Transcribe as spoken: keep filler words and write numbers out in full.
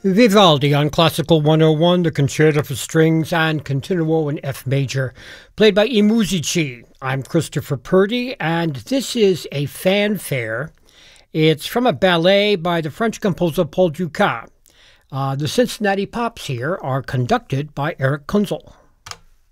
Vivaldi on Classical one oh one, the Concerto for Strings and Continuo in F major, played by I Musici. I'm Christopher Purdy, and this is a fanfare. It's from a ballet by the French composer Paul Dukas. Uh, the Cincinnati Pops here are conducted by Eric Kunzel.